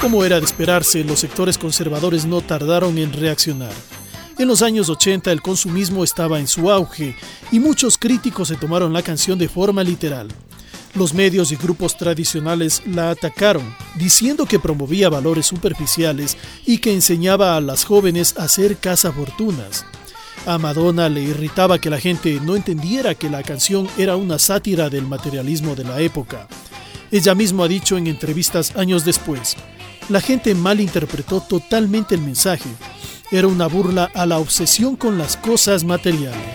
Como era de esperarse, los sectores conservadores no tardaron en reaccionar. En los años 80 el consumismo estaba en su auge y muchos críticos se tomaron la canción de forma literal. Los medios y grupos tradicionales la atacaron, diciendo que promovía valores superficiales y que enseñaba a las jóvenes a ser cazafortunas. A Madonna le irritaba que la gente no entendiera que la canción era una sátira del materialismo de la época. Ella misma ha dicho en entrevistas años después: la gente malinterpretó totalmente el mensaje. Era una burla a la obsesión con las cosas materiales.